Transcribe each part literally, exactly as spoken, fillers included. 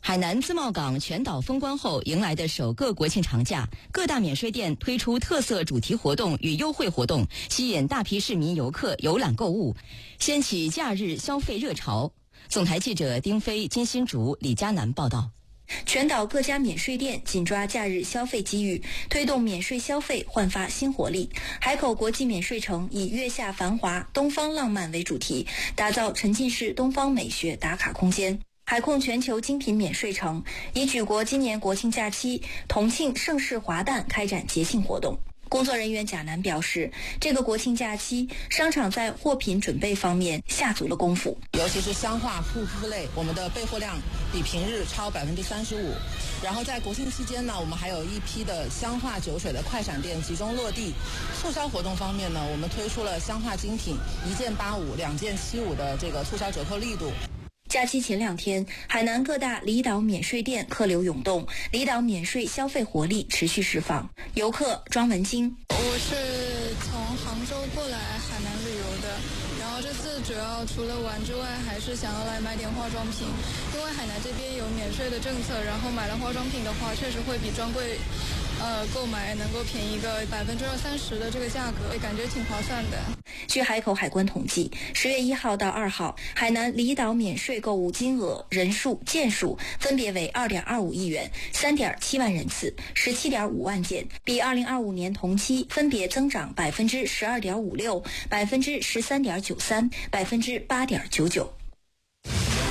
海南自贸港全岛封关后迎来的首个国庆长假，各大免税店推出特色主题活动与优惠活动，吸引大批市民游客游览购物，掀起假日消费热潮。总台记者丁飞、金星竹、李佳楠报道。 全岛各家免税店紧抓假日消费机遇，推动免税消费焕发新活力。海口国际免税城以月下繁华、东方浪漫为主题，打造沉浸式东方美学打卡空间。海控全球精品免税城以举国今年国庆假期同庆盛世华诞开展节庆活动。工作人员贾楠表示，这个国庆假期，商场在货品准备方面下足了功夫， 尤其是香化护肤类，我们的备货量比平日超百分之三十五。然后在国庆期间呢，我们还有一批的香化酒水的快闪店集中落地。促销活动方面呢，我们推出了香化精品一件八五、两件七五的这个促销折扣力度。 假期前两天，海南各大离岛免税店客流涌动，离岛免税消费活力持续释放。游客庄文晶， 我是从杭州过来海南旅游的，然后这次主要除了玩之外，还是想要来买点化妆品，因为海南这边有免税的政策，然后买了化妆品的话，确实会比专柜呃购买能够便宜个百分之二三十的这个价格，感觉挺划算的。 据海口海关统计，十月一号到二号，海南离岛免税购物金额、人数、件数分别为二点二五亿元、三点七万人次、十七点五万件，比二零二五年同期分别增长百分之十二点五六、百分之十三点九三、百分之八点九九。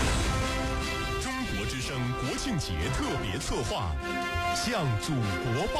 中国之声国庆节特别策划，向祖国报。